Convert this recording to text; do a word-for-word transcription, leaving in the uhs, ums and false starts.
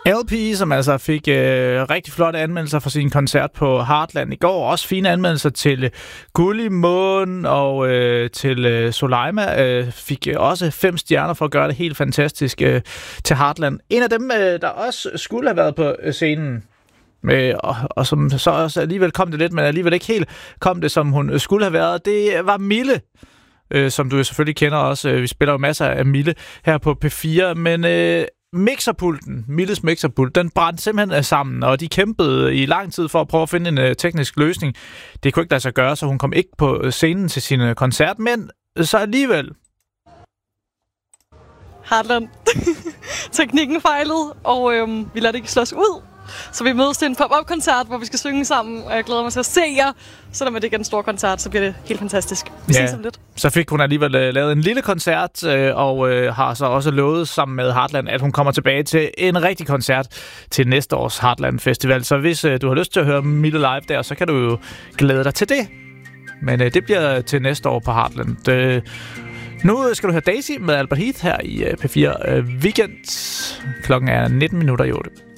L P, som altså fik øh, rigtig flotte anmeldelser for sin koncert på Heartland i går. Også fine anmeldelser til Gulli Måne og øh, til øh, Soleima. Øh, fik også fem stjerner for at gøre det helt fantastisk øh, til Heartland. En af dem, øh, der også skulle have været på scenen, med, og, og som så også alligevel kom det lidt, men alligevel ikke helt kom det, som hun skulle have været, det var Mille. Øh, som du jo selvfølgelig kender også. Vi spiller jo masser af Mille her på P fire, men øh, mixerpulten, Milles mixerpult, den brændte simpelthen sammen, og de kæmpede i lang tid for at prøve at finde en uh, teknisk løsning. Det kunne ikke lade sig gøre, så hun kom ikke på scenen til sin uh, koncert, men så alligevel. Heartland. Teknikken fejlede, og øhm, vi lader det ikke slås ud. Så vi mødes til en pop-up-koncert, hvor vi skal synge sammen, og jeg glæder mig til at se jer. Selvom det ikke er en stor koncert, så bliver det helt fantastisk. Vi ja, ses om lidt. Så fik hun alligevel uh, lavet en lille koncert, uh, og uh, har så også lovet sammen med Heartland, at hun kommer tilbage til en rigtig koncert til næste års Heartland Festival. Så hvis uh, du har lyst til at høre Mille live der, så kan du jo glæde dig til det. Men uh, det bliver til næste år på Heartland. Uh, nu skal du høre Daisy med Albert Heath her i uh, P fire uh, Weekend. Klokken er nitten minutter i otte.